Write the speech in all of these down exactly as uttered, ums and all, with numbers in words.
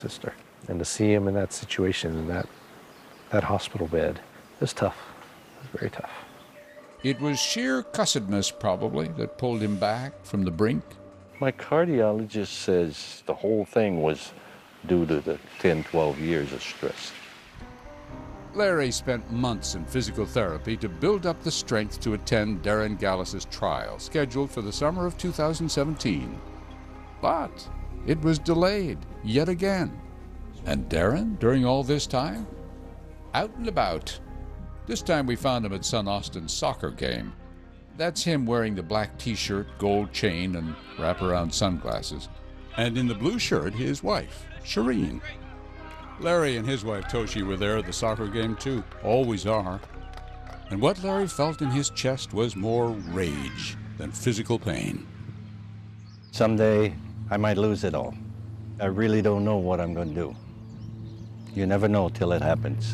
sister. And to see him in that situation, in that, that hospital bed, it was tough. It was very tough. It was sheer cussedness, probably, that pulled him back from the brink. My cardiologist says the whole thing was due to the ten, twelve years of stress. Larry spent months in physical therapy to build up the strength to attend Darren Gallus's trial, scheduled for the summer of two thousand seventeen. But it was delayed yet again. And Darren, during all this time, out and about. This time we found him at Son Austin's soccer game. That's him wearing the black t-shirt, gold chain, and wraparound sunglasses. And in the blue shirt, his wife, Shireen. Larry and his wife, Toshi, were there at the soccer game, too. Always are. And what Larry felt in his chest was more rage than physical pain. Someday, I might lose it all. I really don't know what I'm going to do. You never know till it happens.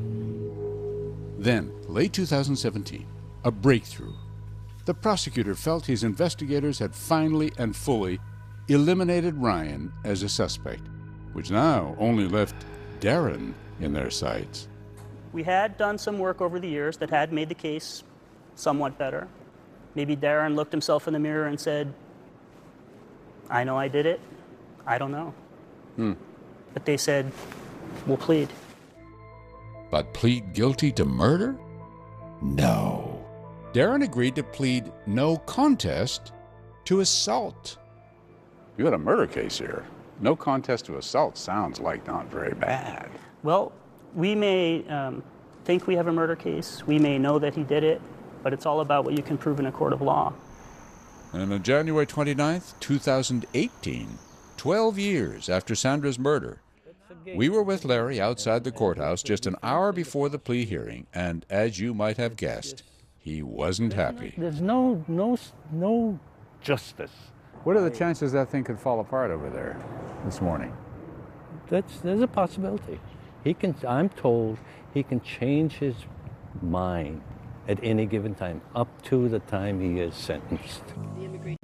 Then, late two thousand seventeen, a breakthrough. The prosecutor felt his investigators had finally and fully eliminated Ryan as a suspect, which now only left Darren in their sights. We had done some work over the years that had made the case somewhat better. Maybe Darren looked himself in the mirror and said, I know I did it. I don't know. Hmm. But they said, we'll plead. But plead guilty to murder? No. Darren agreed to plead no contest to assault. You got a murder case here. No contest to assault sounds like not very bad. Well, we may um, think we have a murder case. We may know that he did it, but it's all about what you can prove in a court of law. And on January twenty-ninth, two thousand eighteen, twelve years after Sandra's murder, we were with Larry outside the courthouse just an hour before the plea hearing, and as you might have guessed, he wasn't happy. There's no, no, no justice. What are the chances that thing could fall apart over there this morning? That's, there's a possibility. He can, I'm told he can change his mind at any given time, up to the time he is sentenced.